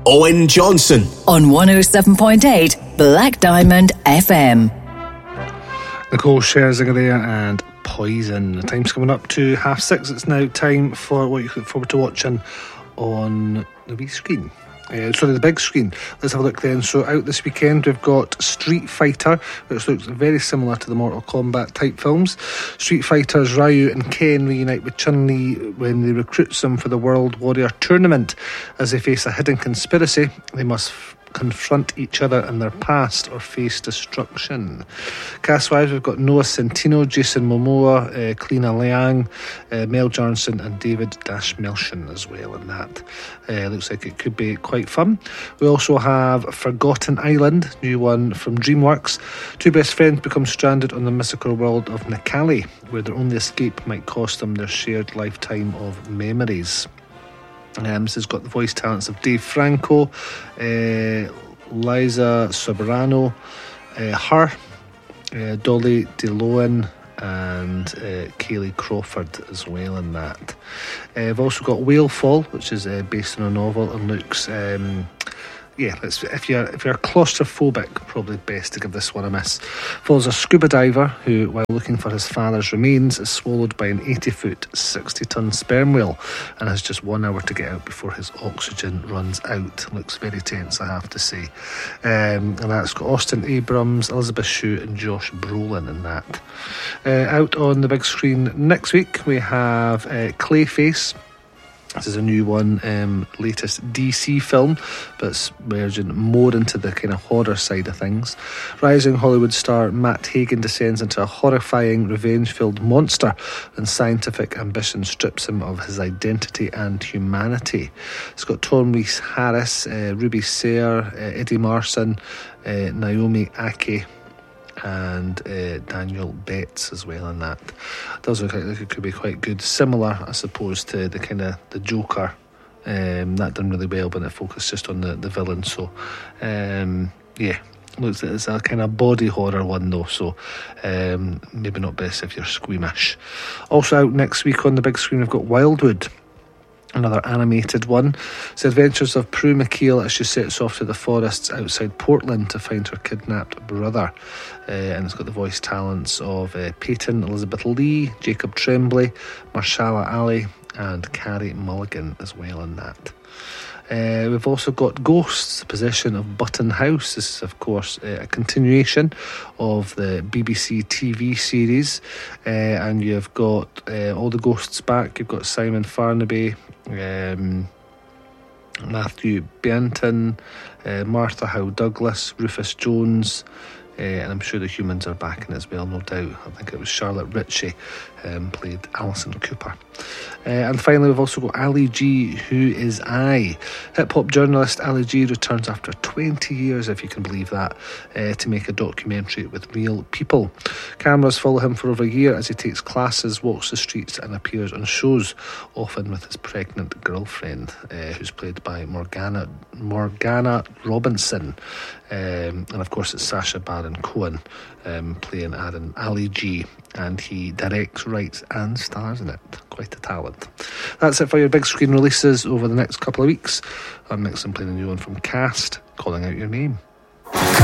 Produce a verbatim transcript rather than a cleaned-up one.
Owen Johnson on one oh seven point eight Black Diamond F M. Nicole Scherzinger there and Poison. The time's coming up to half six. It's now time for what you look forward to watching on the wee screen. Uh, sorry, the big screen. Let's have a look then. So out this weekend we've got Street Fighter, which looks very similar to the Mortal Kombat type films. Street Fighter's Ryu and Ken reunite with Chun-Li when they recruits them for the World Warrior Tournament. As they face a hidden conspiracy, they must f- confront each other in their past or face destruction. Cast-wise, we've got Noah Centineo, Jason Momoa, uh, Kleena Liang, uh, Mel Johnson and David Dashmelshin as well in that. Uh, looks like it could be quite fun. We also have Forgotten Island, new one from DreamWorks. Two best friends become stranded on the mystical world of Nikali, where their only escape might cost them their shared lifetime of memories. Um, this has got the voice talents of Dave Franco, uh, Liza Soberano, uh, her, uh, Dolly DeLoan, and uh, Kaylee Crawford as well in that. Uh, I've also got Whale Fall, which is uh, based on a novel and looks... Um, Yeah, let's, if you're if you're claustrophobic, probably best to give this one a miss. Follows a scuba diver who, while looking for his father's remains, is swallowed by an eighty-foot, sixty-ton sperm whale and has just one hour to get out before his oxygen runs out. Looks very tense, I have to say. Um, and that's got Austin Abrams, Elizabeth Shue and Josh Brolin in that. Uh, out on the big screen next week, we have uh, Clayface. This is a new one, um, latest D C film, but it's merging more into the kind of horror side of things. Rising Hollywood star Matt Hagen descends into a horrifying, revenge-filled monster when scientific ambition strips him of his identity and humanity. It's got Tom Rhys Harris, uh, Ruby Sayer, uh, Eddie Marsan, uh, Naomi Ackie, and uh, Daniel Betts as well in that. It does look like it could be quite good, similar I suppose to the kind of the Joker. Um, that done really well, but it focused just on the, the villain. So um, yeah, looks like it's a kind of body horror one though, so um, maybe not best if you're squeamish. Also out next week on the big screen we've got Wildwood, another animated one. It's the adventures of Prue McKeel as she sets off to the forests outside Portland to find her kidnapped brother. Uh, and it's got the voice talents of uh, Peyton Elizabeth Lee, Jacob Tremblay, Marshala Ali and Carey Mulligan as well in that. Uh, we've also got Ghosts, the Possession of Button House. This is of course uh, a continuation of the B B C T V series, uh, and you've got uh, all the ghosts back. You've got Simon Farnaby, um, Matthew Bianton, uh, Martha Howe Douglas, Rufus Jones, uh, and I'm sure the humans are back in it as well, no doubt. I think it was Charlotte Ritchie um, played Alison Cooper. Uh, and finally we've also got Ali G, Who Is I? Hip-hop journalist Ali G returns after twenty years, if you can believe that, uh, to make a documentary with real people. Cameras follow him for over a year as he takes classes, walks the streets and appears on shows, often with his pregnant girlfriend, uh, who's played by Morgana Morgana Robinson. Um, and of course it's Sacha Baron Cohen um, playing Aaron Ali G, and he directs, writes and stars in it. Quite a talent. That's it for your big screen releases over the next couple of weeks. I'm next I'm playing a new one from Cast, Calling Out Your Name.